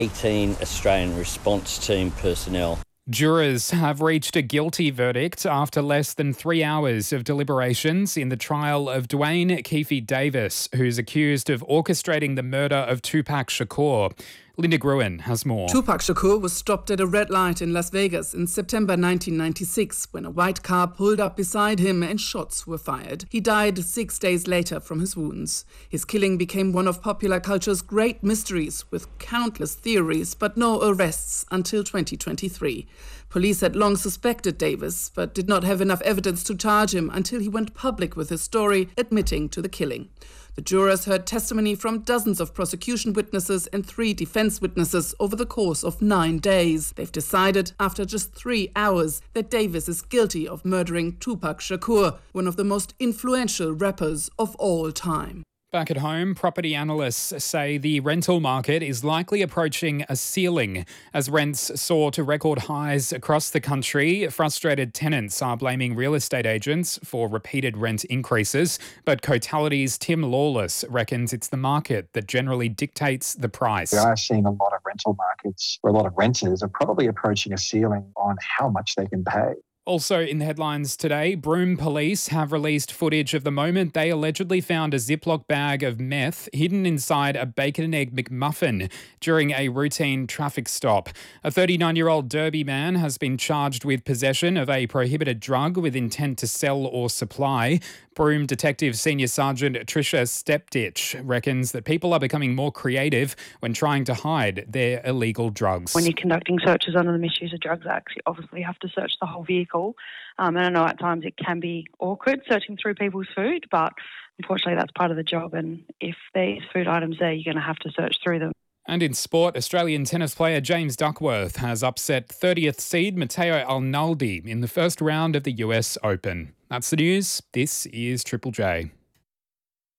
18 Australian response team personnel. Jurors have reached a guilty verdict after less than 3 hours of deliberations in the trial of Dwayne Keefe Davis, who's accused of orchestrating the murder of Tupac Shakur. Linda Gruen has more. Tupac Shakur was stopped at a red light in Las Vegas in September 1996 when a white car pulled up beside him and shots were fired. He died 6 days later from his wounds. His killing became one of popular culture's great mysteries, with countless theories but no arrests until 2023. Police had long suspected Davis, but did not have enough evidence to charge him until he went public with his story, admitting to the killing. The jurors heard testimony from dozens of prosecution witnesses and 3 defense witnesses over the course of 9 days. They've decided, after just 3 hours, that Davis is guilty of murdering Tupac Shakur, one of the most influential rappers of all time. Back at home, property analysts say the rental market is likely approaching a ceiling as rents soar to record highs across the country. Frustrated tenants are blaming real estate agents for repeated rent increases, but Cotality's Tim Lawless reckons it's the market that generally dictates the price. We are seeing a lot of rental markets where a lot of renters are probably approaching a ceiling on how much they can pay. Also in the headlines today, Broome police have released footage of the moment they allegedly found a Ziploc bag of meth hidden inside a bacon and egg McMuffin during a routine traffic stop. A 39-year-old Derby man has been charged with possession of a prohibited drug with intent to sell or supply. Broome Detective Senior Sergeant Tricia Stepditch reckons that people are becoming more creative when trying to hide their illegal drugs. When you're conducting searches under the Misuse of Drugs Act, you obviously have to search the whole vehicle. And I know at times it can be awkward searching through people's food, but unfortunately that's part of the job. And if there's food items there, you're going to have to search through them. And in sport, Australian tennis player James Duckworth has upset 30th seed Matteo Arnaldi in the first round of the US Open. That's the news. This is Triple J.